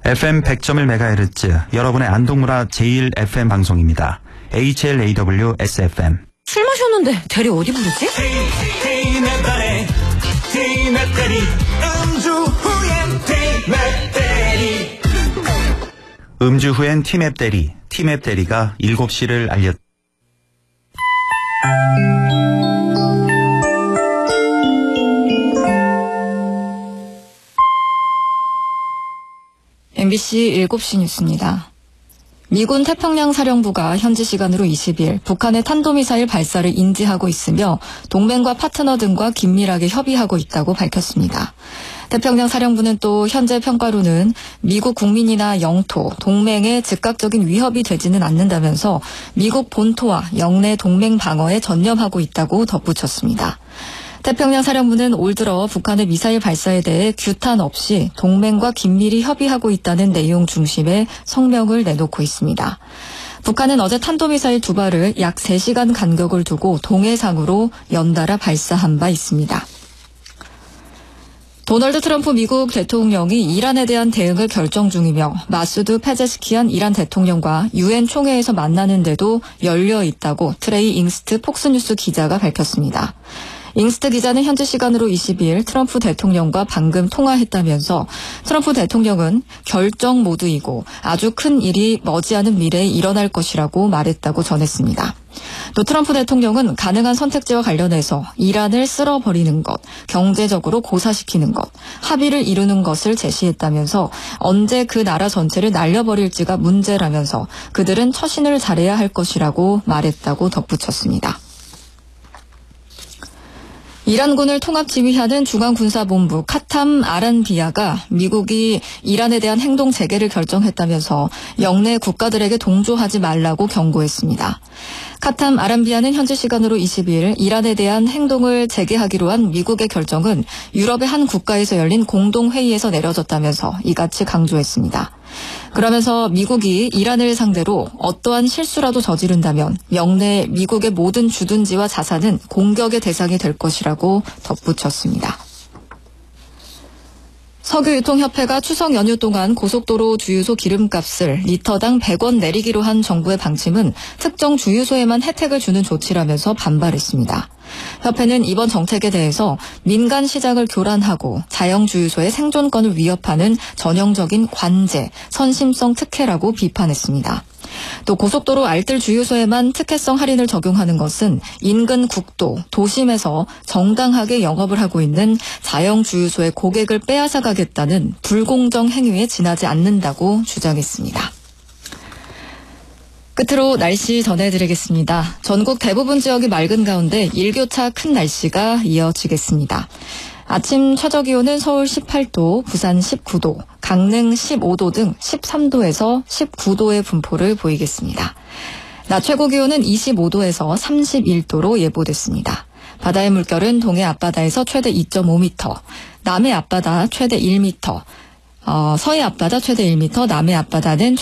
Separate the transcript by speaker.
Speaker 1: FM 100.1MHz 여러분의 안동문화 제1FM 방송입니다. HLAW SFM.
Speaker 2: 술 마셨는데 대리 어디 부르지?
Speaker 1: 음주 후엔 티맵 대리. 티맵 대리가 7시를 알렸.
Speaker 3: MBC 7시 뉴스입니다. 미군 태평양 사령부가 현지 시간으로 20일 북한의 탄도미사일 발사를 인지하고 있으며 동맹과 파트너 등과 긴밀하게 협의하고 있다고 밝혔습니다. 태평양 사령부는 또 현재 평가로는 미국 국민이나 영토, 동맹에 즉각적인 위협이 되지는 않는다면서 미국 본토와 영내 동맹 방어에 전념하고 있다고 덧붙였습니다. 태평양 사령부는 올 들어 북한의 미사일 발사에 대해 규탄 없이 동맹과 긴밀히 협의하고 있다는 내용 중심의 성명을 내놓고 있습니다. 북한은 어제 탄도미사일 2발을 약 3시간 간격을 두고 동해상으로 연달아 발사한 바 있습니다. 도널드 트럼프 미국 대통령이 이란에 대한 대응을 결정 중이며 마수드 페제스키안 이란 대통령과 유엔 총회에서 만나는데도 열려 있다고 트레이 잉스트 폭스뉴스 기자가 밝혔습니다. 잉스트 기자는 현지 시간으로 20일 트럼프 대통령과 방금 통화했다면서 트럼프 대통령은 결정 모드이고 아주 큰 일이 머지않은 미래에 일어날 것이라고 말했다고 전했습니다. 또 트럼프 대통령은 가능한 선택지와 관련해서 이란을 쓸어버리는 것, 경제적으로 고사시키는 것, 합의를 이루는 것을 제시했다면서 언제 그 나라 전체를 날려버릴지가 문제라면서 그들은 처신을 잘해야 할 것이라고 말했다고 덧붙였습니다. 이란군을 통합지휘하는 중앙군사본부 카탐 아란비아가 미국이 이란에 대한 행동 재개를 결정했다면서 영내 국가들에게 동조하지 말라고 경고했습니다. 카탐 아란비아는 현지 시간으로 20일 이란에 대한 행동을 재개하기로 한 미국의 결정은 유럽의 한 국가에서 열린 공동회의에서 내려졌다면서 이같이 강조했습니다. 그러면서 미국이 이란을 상대로 어떠한 실수라도 저지른다면 영내 미국의 모든 주둔지와 자산은 공격의 대상이 될 것이라고 덧붙였습니다. 석유유통협회가 추석 연휴 동안 고속도로 주유소 기름값을 리터당 100원 내리기로 한 정부의 방침은 특정 주유소에만 혜택을 주는 조치라면서 반발했습니다. 협회는 이번 정책에 대해서 민간 시장을 교란하고 자영주유소의 생존권을 위협하는 전형적인 관제, 선심성 특혜라고 비판했습니다. 또 고속도로 알뜰 주유소에만 특혜성 할인을 적용하는 것은 인근 국도, 도심에서 정당하게 영업을 하고 있는 자영주유소의 고객을 빼앗아가겠다는 불공정 행위에 지나지 않는다고 주장했습니다. 끝으로 날씨 전해드리겠습니다. 전국 대부분 지역이 맑은 가운데 일교차 큰 날씨가 이어지겠습니다. 아침 최저기온은 서울 18도, 부산 19도, 강릉 15도 등 13도에서 19도의 분포를 보이겠습니다. 낮 최고기온은 25도에서 31도로 예보됐습니다. 바다의 물결은 동해 앞바다에서 최대 2.5m, 남해 앞바다 최대 1m, 서해 앞바다 최대 1m, 남해 앞바다는